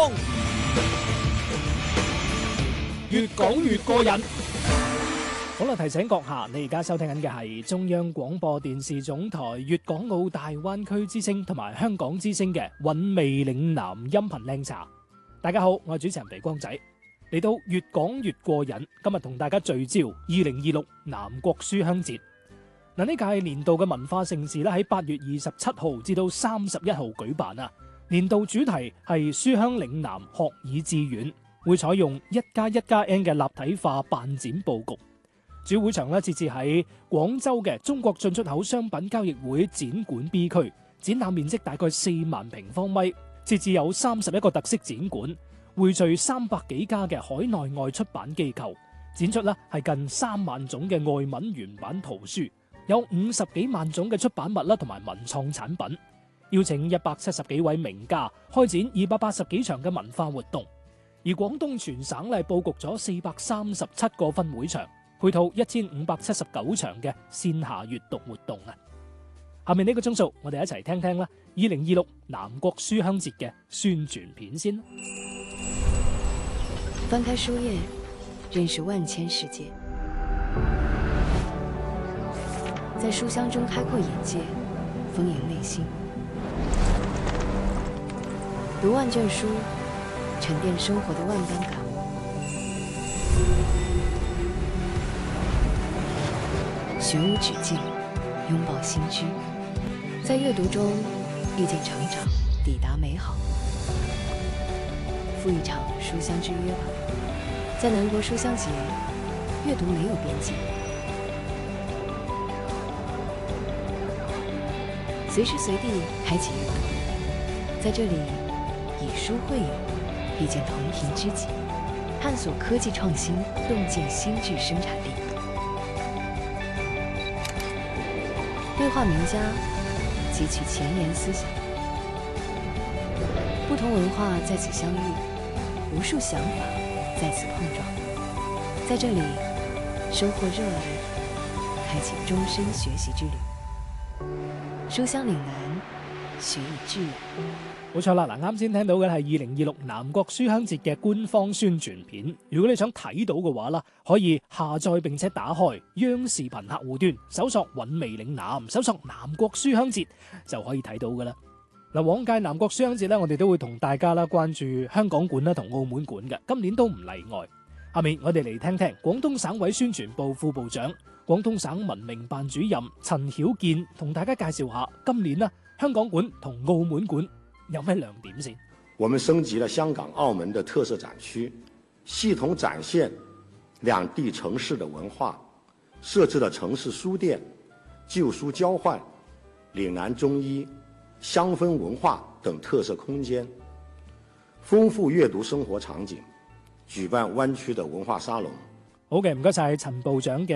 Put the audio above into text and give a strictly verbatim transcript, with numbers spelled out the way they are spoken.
風，越講越過癮。好啦，提醒閣下，你而家收聽緊嘅係中央廣播電視總台粵港澳大灣區之聲同埋香港之聲嘅韻味嶺南音頻靚茶。大家好，我係主持人肥光仔，嚟到越講越過癮。今日同大家聚焦二零二六南國書香節。嗱，呢屆年度嘅文化盛事咧喺八月二十七號至到三十一號舉辦啊。年度主題係書香嶺南，學以致遠，會採用一加一加 N 嘅立體化辦展佈局。主會場咧設置喺廣州嘅中國進出口商品交易會展館 B 區，展覽面積大概四萬平方米，設置有三十一個特色展館，匯聚三百幾家嘅海內外出版機構，展出咧係近三萬種嘅外文原版圖書，有五十幾萬種嘅出版物啦同埋文創產品，邀請一百七十幾位名家開展二百八十幾場嘅文化活動，而廣東全省咧佈局咗四百三十七個分會場，配套一千五百七十九場嘅線下閱讀活動啊！下面呢個鐘數，我哋一齊聽聽啦，二零二六南國書香節嘅宣傳片先。 翻開書頁，認識萬千世界，在書香中開闊眼界，豐盈內心。讀萬卷書，沉澱生活的萬般感悟。學無止境，擁抱新知，在閱讀中遇見成長，抵達美好。赴一場書香之約吧，在南國書香節，閱讀沒有邊界，隨時隨地開啟閱讀，在這裡以書會友，遇見同頻知己，探索科技創新，洞見新劇生產力。對話名家，汲取前沿思想，不同文化在此相遇，無數想法在此碰撞，在這裡收穫熱愛，開啟終身學習之旅。書香嶺南，學以致遠。 冇錯啦，嗱，啱先聽到嘅係二零二六南國書香節嘅官方宣傳片。如果你想睇到嘅話啦，可以下載並且打開央視頻客戶端，搜索韻味嶺南，搜索南國書香節就可以睇到噶啦。嗱，往屆南國書香節咧，我哋都會同大家啦關注香港館啦同澳門館嘅，今年都唔例外。下面我哋嚟聽聽廣東省委宣傳部副部長、廣東省文明辦主任陳曉健同大家介紹下今年啦香港館同澳門館有咩亮點先？ 我們升級了香港、澳門的特色展區，系統展現兩地城市的文化，設置了城市書店、舊書交換、嶺南中醫、香氛文化等特色空間，豐富閱讀生活場景，舉辦灣區的文化沙龍。 好嘅，唔該晒陳部長嘅